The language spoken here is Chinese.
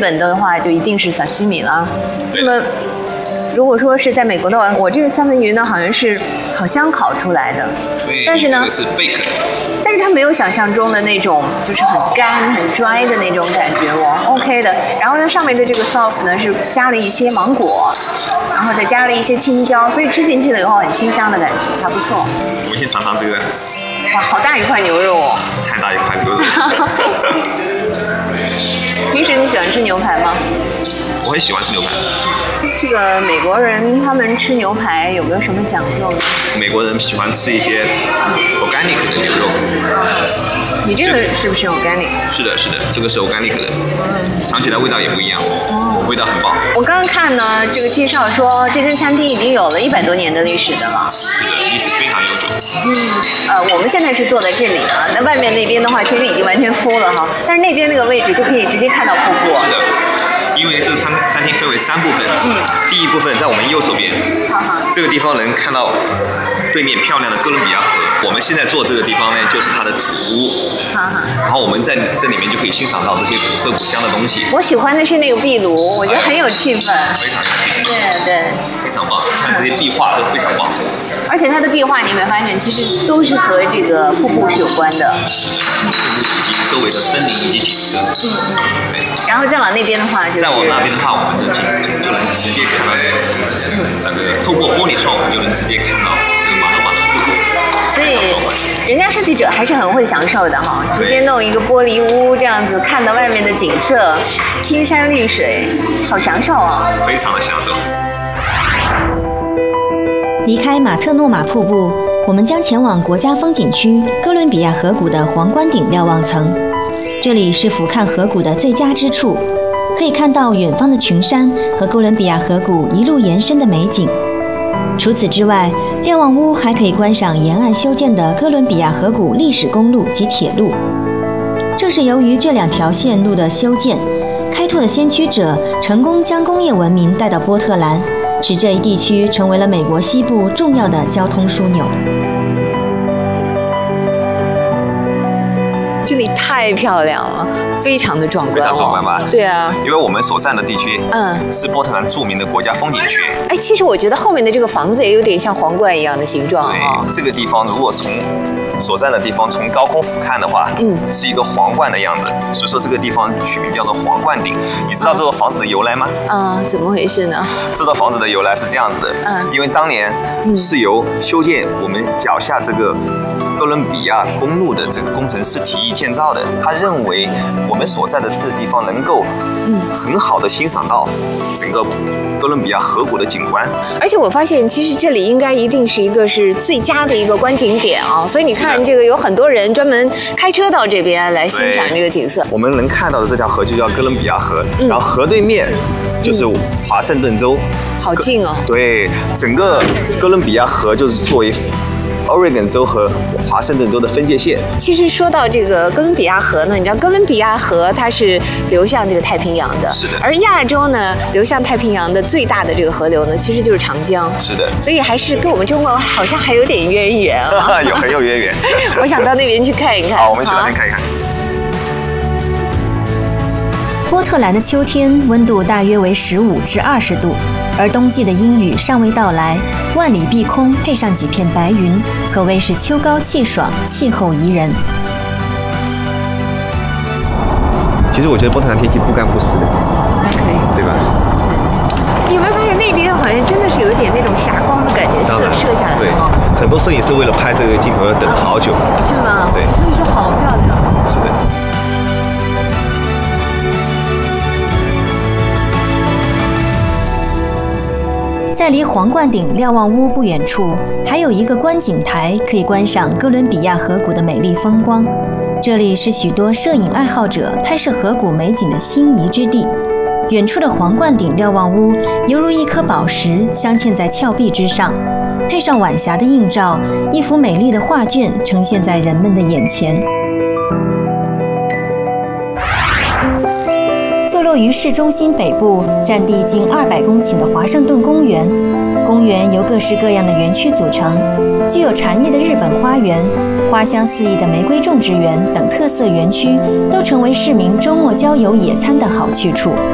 本的话就一定是沙西米了。那么如果说是在美国的话，我这个三文鱼呢好像是烤箱烤出来的，但是呢， 这个是贝壳。 但是它没有想象中的那种就是很干很 dry 的那种感觉，我 OK 的。然后呢，上面的这个 sauce 呢是加了一些芒果，然后再加了一些青椒，所以吃进去了以后很清香的感觉，还不错。 我们先尝尝这个。 哇，好大一块牛肉哦！ 太大一块牛肉。 平时你喜欢吃牛排吗？ 我很喜欢吃牛排。 这个美国人他们吃牛排有没有什么讲究呢？ 美国人喜欢吃一些 organic 的牛肉。 你这个是不是 organic？ 是的，是的，这个是 organic 的，尝起来味道也不一样，味道很棒。 我刚刚看呢，这个介绍说这间餐厅已经有了100多年的历史的了。 是的，历史非常悠久。 我们现在是坐在这里啊，那外面那边的话其实已经完全full了哈，但是那边那个位置就可以直接看到瀑布。 是的。因为这个餐厅分为3部分，第一部分在我们右手边，这个地方能看到对面漂亮的哥伦比亚河。我们现在坐这个地方呢，就是它的主屋，然后我们在这里面就可以欣赏到这些古色古香的东西。 我喜欢的是那个壁炉，我觉得很有气氛， 非常有气氛， 对， 非常棒。看这些壁画都非常棒， 而且它的壁画你有没有发现，其实都是和这个瀑布是有关的。 瀑布以及周围的森林以及景色。对。 然后再往那边的话， 再往那边的话，我们就能直接看到这个透过玻璃窗，我们就能直接看到这个马罗马的瀑布。 所以人家设计者还是很会享受的哈，直接弄一个玻璃屋这样子，看到外面的景色，青山绿水，好享受啊！ 非常的享受。 离开马特诺马瀑布，我们将前往国家风景区哥伦比亚河谷的皇冠顶瞭望层。这里是俯瞰河谷的最佳之处，可以看到远方的群山和哥伦比亚河谷一路延伸的美景。除此之外，瞭望屋还可以观赏沿岸修建的哥伦比亚河谷历史公路及铁路。正是由于这2条线路的修建，开拓的先驱者成功将工业文明带到波特兰，使这一地区成为了美国西部重要的交通枢纽。 这里太漂亮了，非常的壮观， 非常壮观吧？ 对啊， 因为我们所在的地区，是波特兰著名的国家风景区。 哎，其实我觉得后面的这个房子也有点像皇冠一样的形状啊。 对，这个地方如果从所在的地方从高空俯瞰的话，是一个皇冠的样子，所以说这个地方取名叫做皇冠顶。你知道这座房子的由来吗？ 怎么回事呢？ 这座房子的由来是这样子的，因为当年是由修建我们脚下这个哥伦比亚公路的这个工程师提议建造的。他认为我们所在的这个地方能够很好的欣赏到整个哥伦比亚河谷的景观。 而且我发现，其实这里应该一定是一个是最佳的一个观景点啊，所以你看这个有很多人专门开车到这边来欣赏这个景色。 我们能看到的这条河就叫哥伦比亚河，然后河对面就是华盛顿州， 好近哦。 对，整个哥伦比亚河就是作为Oregon 州和华盛顿州的分界线。 其实说到这个哥伦比亚河呢，你知道哥伦比亚河它是流向这个太平洋的， 是的。而亚洲呢，流向太平洋的最大的这个河流呢，其实就是长江。 是的。 所以还是跟我们中国好像还有点渊源啊。 很有渊源。 我想到那边去看一看。 好，我们去那边看一看。 波特兰的秋天温度大约为15至20度，而冬季的阴雨尚未到来，万里碧空配上几片白云，可谓是秋高气爽，气候宜人。 其实我觉得波特兰天气不干不湿的， 还可以， 对吧？ 你有没有发现那边好像真的是有一点那种霞光的感觉射下来？ 对，很多摄影师为了拍这个镜头要等好久。 是吗？ 对， 所以说好漂亮。 是的。 在离皇冠顶瞭望屋不远处，还有一个观景台，可以观赏哥伦比亚河谷的美丽风光。这里是许多摄影爱好者拍摄河谷美景的心仪之地。远处的皇冠顶瞭望屋犹如一颗宝石镶嵌在峭壁之上，配上晚霞的映照，一幅美丽的画卷呈现在人们的眼前。坐落于市中心北部，占地近200公顷的华盛顿公园，公园由各式各样的园区组成，具有禅意的日本花园、花香四溢的玫瑰种植园等特色园区，都成为市民周末郊游野餐的好去处。